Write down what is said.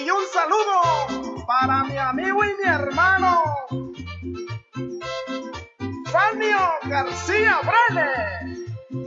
Y un saludo para mi amigo y mi hermano Fanio García Brenes.